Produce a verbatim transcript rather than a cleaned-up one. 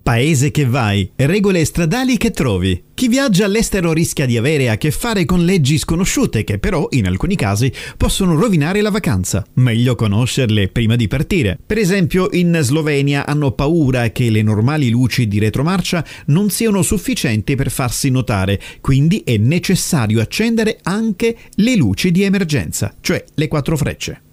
Paese che vai, regole stradali che trovi. Chi viaggia all'estero rischia di avere a che fare con leggi sconosciute che però, in alcuni casi, possono rovinare la vacanza. Meglio conoscerle prima di partire. Per esempio, in Slovenia hanno paura che le normali luci di retromarcia non siano sufficienti per farsi notare, quindi è necessario accendere anche le luci di emergenza, cioè le quattro frecce.